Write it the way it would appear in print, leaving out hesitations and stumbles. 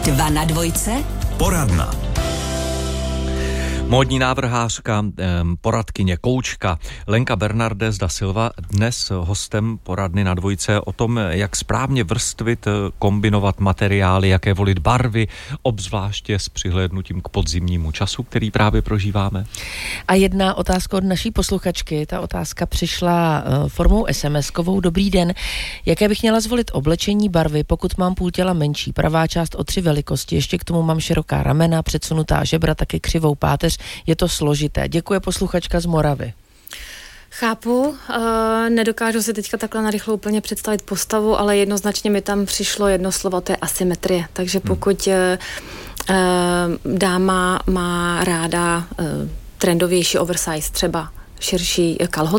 2 na dvojce. Poradna. Módní návrhářka, poradkyně, koučka Lenka Bernardes da Silva dnes hostem poradny na dvojce o tom, jak správně vrstvit, kombinovat materiály, jaké volit barvy, obzvláště s přihlédnutím k podzimnímu času, který právě prožíváme. A jedna otázka od naší posluchačky. Ta otázka přišla formou SMS-kovou. Dobrý den. Jaké bych měla zvolit oblečení, barvy, pokud mám půl těla menší, pravá část o 3 velikosti, ještě k tomu mám široká ramena, předsunutá žebra, taky křivou páteř. Je to složité. Děkuje posluchačka z Moravy. Chápu, nedokážu si teďka takhle narychlo úplně představit postavu, ale jednoznačně mi tam přišlo jedno slovo, to je asymetrie. Takže pokud dáma má ráda trendovější oversize, třeba širší kalhoty,